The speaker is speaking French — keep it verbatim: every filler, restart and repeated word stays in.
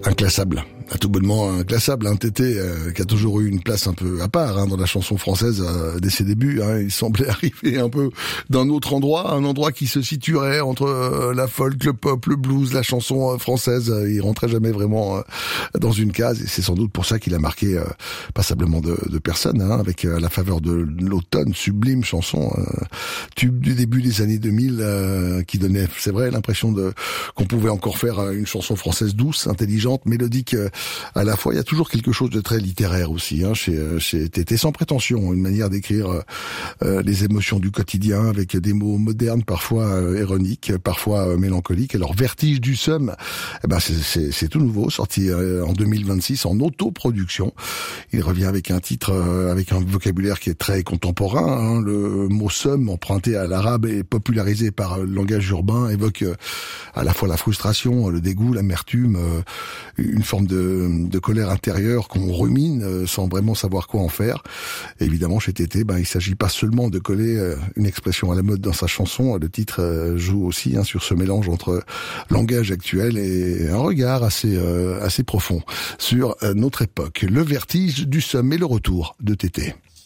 Inclassable, à tout bonnement inclassable, un Tété euh, qui a toujours eu une place un peu à part hein, dans la chanson française euh, dès ses débuts. Hein, il semblait arriver un peu d'un autre endroit, un endroit qui se situerait entre euh, la folk, le pop, le blues, la chanson euh, française. Euh, il rentrait jamais vraiment euh, dans une case et c'est sans doute pour ça qu'il a marqué euh, passablement de, de personnes, hein, avec euh, à la faveur de l'automne, sublime chanson, euh, tube du début des années deux mille, euh, qui donnait, c'est vrai, l'impression de qu'on pouvait encore faire euh, une chanson française douce, intelligente, mélodique euh, à la fois. Il y a toujours quelque chose de très littéraire aussi hein, chez chez Tété, sans prétention, une manière d'écrire euh, euh, les émotions du quotidien avec des mots modernes, parfois euh, ironiques, parfois euh, mélancoliques. Alors Vertige du Somme, eh ben c'est c'est, c'est tout nouveau, sorti euh, en deux mille vingt-six en autoproduction. Il revient avec un titre euh, avec un vocabulaire qui est très contemporain. Hein. Le mot somme, emprunté à l'arabe et popularisé par le langage urbain, évoque euh, à la fois la frustration, le dégoût, l'amertume, euh, une forme de, de colère intérieure qu'on rumine euh, sans vraiment savoir quoi en faire. Et évidemment, chez Tété, ben, il s'agit pas seulement de coller euh, une expression à la mode dans sa chanson. Le titre euh, joue aussi hein, sur ce mélange entre langage actuel et un regard assez euh, assez profond sur euh, notre époque. Le Vertige du Somme et le retour de Tété.